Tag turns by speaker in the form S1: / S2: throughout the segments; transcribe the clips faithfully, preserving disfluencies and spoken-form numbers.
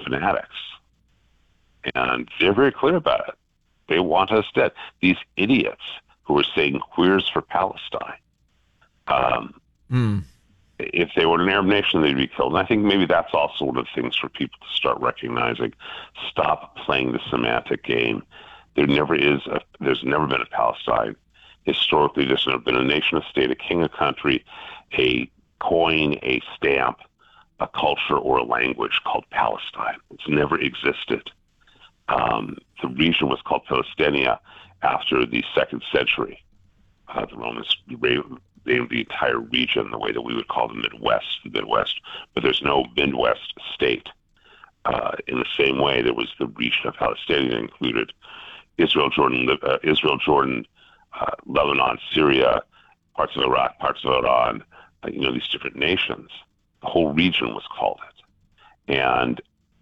S1: fanatics. And they're very clear about it. They want us dead. These idiots who are saying queers for Palestine, um,
S2: mm.
S1: if they were an Arab nation, they'd be killed. And I think maybe that's also one of the things for people to start recognizing. Stop playing the semantic game. There never is, a, there's never been a Palestine. Historically, there's never been a nation, a state, a king, a country, a coin, a stamp, a culture, or a language called Palestine. It's never existed. Um, the region was called Palestinia after the second century. Uh, the Romans named the entire region the way that we would call the Midwest, the Midwest, but there's no Midwest state. Uh, in the same way, there was the region of Palestine that included Israel, Jordan, uh, Israel, Jordan, uh, Lebanon, Syria, parts of Iraq, parts of Iran. Uh, you know, these different nations. The whole region was called it, and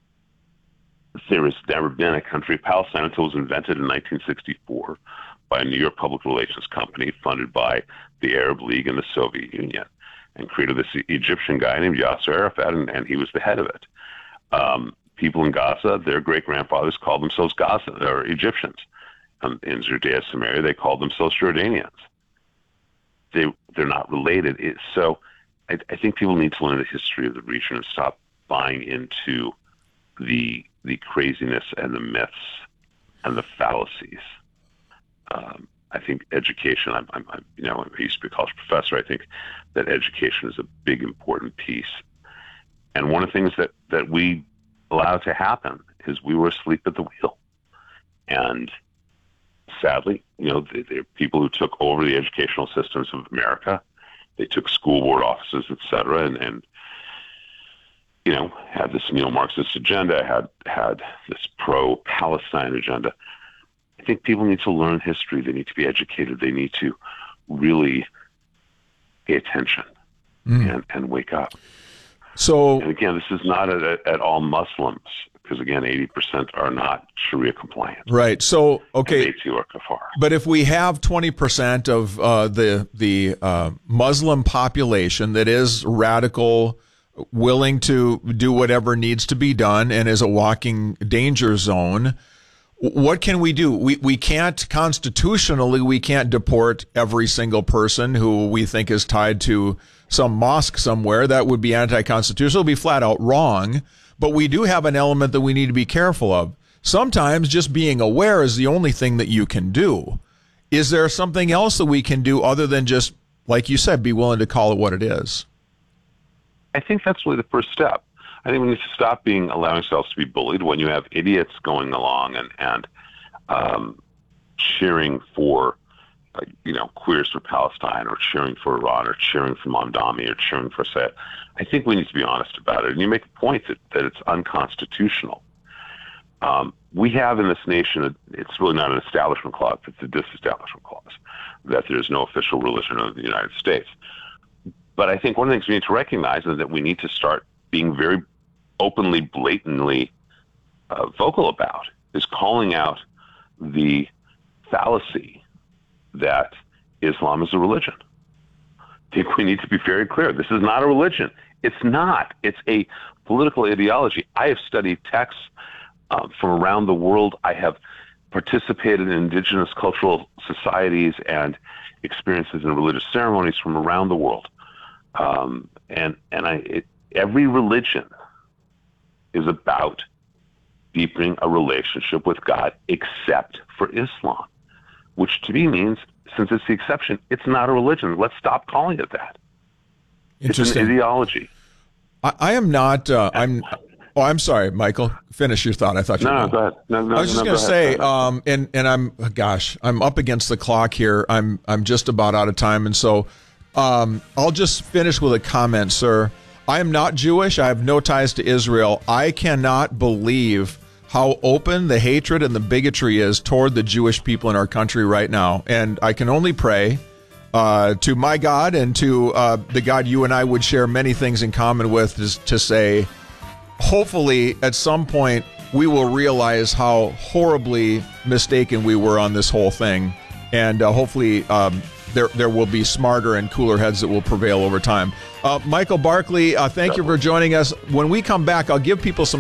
S1: there has never been a country of Palestine until it was invented in nineteen sixty-four by a New York public relations company funded by the Arab League and the Soviet Union, and created this Egyptian guy named Yasser Arafat, and, and he was the head of it. Um, people in Gaza, their great-grandfathers called themselves Gaza, or Egyptians. Um, in Judea Samaria, they called themselves Jordanians. They, they're not related. It, so I, I think people need to learn the history of the region and stop buying into the the craziness and the myths and the fallacies. Um, I think education, I'm, I'm, I'm, you know, I used to be a college professor. I think that education is a big, important piece. And one of the things that, that we allowed to happen is we were asleep at the wheel. And sadly, you know, there are people who took over the educational systems of America. They took school board offices, et cetera, and, and you know, had this neo-Marxist agenda, had had this pro-Palestine agenda. I think people need to learn history. They need to be educated. They need to really pay attention mm. and, and wake up.
S2: So,
S1: and again, this is not at, at all Muslims, because again, eighty percent are not Sharia compliant.
S2: Right. So, okay.
S1: And they too are kafar.
S2: But if we have twenty percent of uh, the the uh, Muslim population that is radical, willing to do whatever needs to be done, and is a walking danger zone, what can we do? We we can't constitutionally, we can't deport every single person who we think is tied to some mosque somewhere. That would be anti-constitutional. It would be flat out wrong. But we do have an element that we need to be careful of. Sometimes just being aware is the only thing that you can do. Is there something else that we can do other than just, like you said, be willing to call it what it is?
S1: I think that's really the first step. I think we need to stop being allowing ourselves to be bullied when you have idiots going along and, and um, cheering for, uh, you know, queers for Palestine, or cheering for Iran, or cheering for Mamdani, or cheering for Assad. I think we need to be honest about it. And you make a point that, that it's unconstitutional. Um, we have in this nation, it's really not an establishment clause, it's a disestablishment clause, that there's no official religion of the United States. But I think one of the things we need to recognize is that we need to start being very openly, blatantly uh, vocal about, is calling out the fallacy that Islam is a religion. I think we need to be very clear. This is not a religion. It's not. It's a political ideology. I have studied texts um, from around the world. I have participated in indigenous cultural societies and experiences in religious ceremonies from around the world. Um, and and I, it, every religion is about deepening a relationship with God, except for Islam, which to me means, since it's the exception, it's not a religion. Let's stop calling it that. It's an ideology.
S2: I, I am not. Uh, I'm. Oh, I'm sorry, Michael. Finish your thought. I thought you.
S1: No,
S2: were
S1: no, go ahead. No, no,
S2: I was just
S1: no,
S2: going to
S1: go
S2: say,
S1: ahead.
S2: um, and and I'm, gosh, I'm up against the clock here. I'm I'm just about out of time, and so um, I'll just finish with a comment, sir. I am not Jewish. I have no ties to Israel. I cannot believe how open the hatred and the bigotry is toward the Jewish people in our country right now. And I can only pray uh, to my God and to uh, the God you and I would share many things in common with, is to say, hopefully at some point we will realize how horribly mistaken we were on this whole thing. And uh, hopefully um, there there will be smarter and cooler heads that will prevail over time. Uh, Michael Barkley, uh, thank you for joining us. When we come back, I'll give people some